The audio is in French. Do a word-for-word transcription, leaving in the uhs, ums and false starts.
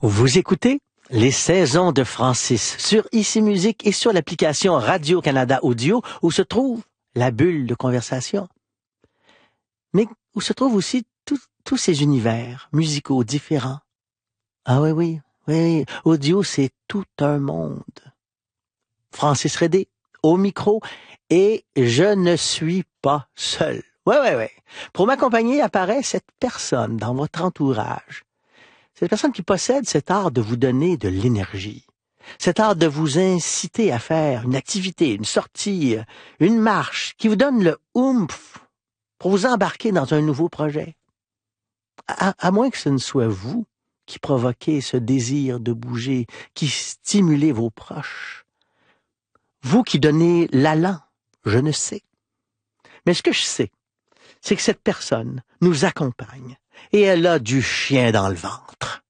Vous écoutez Les Saisons de Francis sur Ici Musique et sur l'application Radio-Canada Audio où se trouve la bulle de conversation. Mais où se trouvent aussi tout- tous ces univers musicaux différents. Ah oui, oui, oui, audio, c'est tout un monde. Francis Redé, au micro, et je ne suis pas seul. Ouais, ouais, ouais. Pour m'accompagner apparaît cette personne dans votre entourage. Cette personne qui possède cet art de vous donner de l'énergie. Cet art de vous inciter à faire une activité, une sortie, une marche, qui vous donne le oomph pour vous embarquer dans un nouveau projet. À, à moins que ce ne soit vous qui provoquez ce désir de bouger, qui stimulez vos proches. Vous qui donnez l'allant, je ne sais. Mais ce que je sais, c'est que cette personne nous accompagne et elle a du chien dans le ventre.